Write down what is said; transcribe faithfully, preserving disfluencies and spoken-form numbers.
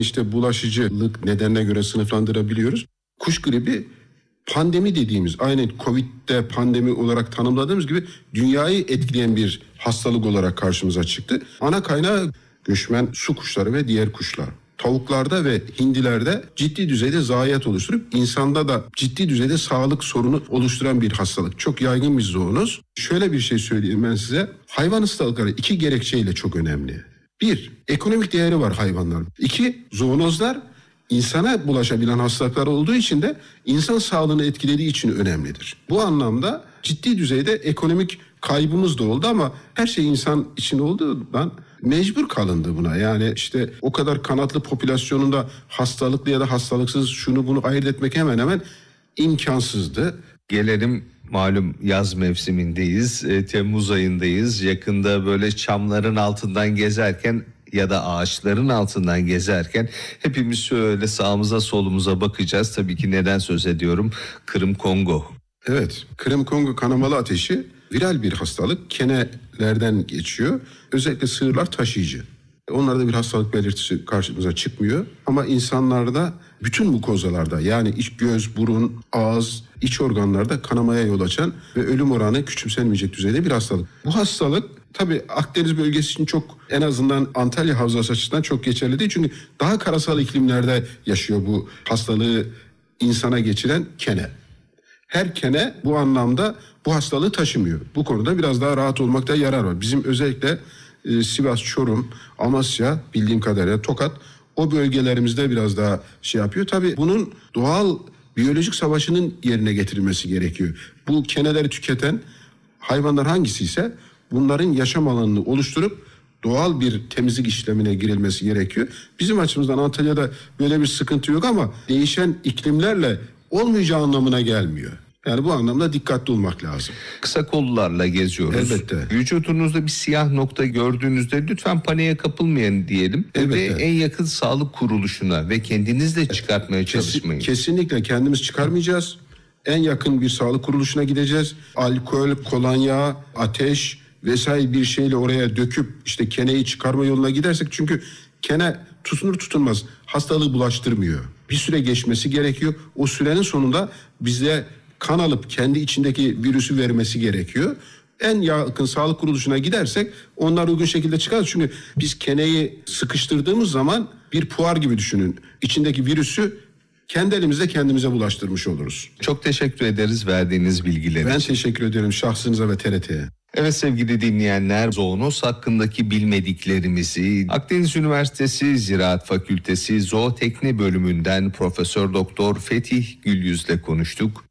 işte bulaşıcılık nedenine göre sınıflandırabiliyoruz. Kuş gribi pandemi dediğimiz, aynen Covid'de pandemi olarak tanımladığımız gibi dünyayı etkileyen bir hastalık olarak karşımıza çıktı. Ana kaynağı göçmen su kuşları ve diğer kuşlar. Tavuklarda ve hindilerde ciddi düzeyde zayiat oluşturup insanda da ciddi düzeyde sağlık sorunu oluşturan bir hastalık. Çok yaygın bir zoonoz. Şöyle bir şey söyleyeyim ben size. Hayvan hastalıkları iki gerekçeyle çok önemli. Bir, ekonomik değeri var hayvanların. İki, zoonozlar insana bulaşabilen hastalıklar olduğu için de insan sağlığını etkilediği için önemlidir. Bu anlamda ciddi düzeyde ekonomik kaybımız da oldu ama her şey insan için olduğundan mecbur kalındı buna. Yani işte o kadar kanatlı popülasyonunda hastalıklı ya da hastalıksız şunu bunu ayırt etmek hemen hemen imkansızdı. Gelelim malum yaz mevsimindeyiz, e, Temmuz ayındayız. Yakında böyle çamların altından gezerken ya da ağaçların altından gezerken hepimiz şöyle sağımıza solumuza bakacağız. Tabii ki neden söz ediyorum? Kırım Kongo. Evet, Kırım Kongo kanamalı ateşi viral bir hastalık. Kenelerden geçiyor. Özellikle sığırlar taşıyıcı. Onlarda bir hastalık belirtisi karşımıza çıkmıyor. Ama insanlarda bütün mukozalarda yani iç göz, burun, ağız, iç organlarda kanamaya yol açan ve ölüm oranı küçümsenmeyecek düzeyde bir hastalık. Bu hastalık tabii Akdeniz bölgesi için çok, en azından Antalya Havzası açısından çok geçerli değil. Çünkü daha karasal iklimlerde yaşıyor bu hastalığı insana geçiren kene. Her kene bu anlamda bu hastalığı taşımıyor. Bu konuda biraz daha rahat olmakta yarar var. Bizim özellikle e, Sivas, Çorum, Amasya, bildiğim kadarıyla Tokat, o bölgelerimizde biraz daha şey yapıyor. Tabii bunun doğal biyolojik savaşının yerine getirilmesi gerekiyor. Bu keneleri tüketen hayvanlar hangisi ise bunların yaşam alanını oluşturup doğal bir temizlik işlemine girilmesi gerekiyor. Bizim açımızdan Antalya'da böyle bir sıkıntı yok ama değişen iklimlerle olmayacağı anlamına gelmiyor. Yani bu anlamda dikkatli olmak lazım. Kısa kollularla geziyoruz. Elbette. Vücudunuzda bir siyah nokta gördüğünüzde lütfen paniğe kapılmayın diyelim. Elbette. Ve en yakın sağlık kuruluşuna ve kendiniz de çıkartmaya Kesin, çalışmayın. Kesinlikle kendimiz çıkarmayacağız. En yakın bir sağlık kuruluşuna gideceğiz. Alkol, kolonya, ateş vesaire bir şeyle oraya döküp işte keneyi çıkarma yoluna gidersek, çünkü kene tutunur tutunmaz hastalığı bulaştırmıyor. Bir süre geçmesi gerekiyor. O sürenin sonunda bize kan alıp kendi içindeki virüsü vermesi gerekiyor. En yakın sağlık kuruluşuna gidersek onlar uygun şekilde çıkar. Çünkü biz keneyi sıkıştırdığımız zaman bir puar gibi düşünün. İçindeki virüsü kendi elimizde kendimize bulaştırmış oluruz. Çok teşekkür ederiz verdiğiniz bilgiler Ben için. teşekkür ederim şahsınıza ve T R T'ye. Evet sevgili dinleyenler, zoonoz hakkındaki bilmediklerimizi Akdeniz Üniversitesi Ziraat Fakültesi Zootekni bölümünden Profesör Doktor Fetih Gülyüz'le konuştuk.